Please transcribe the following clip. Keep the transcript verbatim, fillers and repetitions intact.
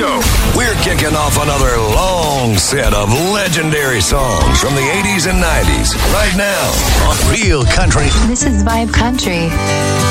go. We're kicking off another long set of legendary songs from the eighties and nineties right now on Real Country. This is Vibe Country.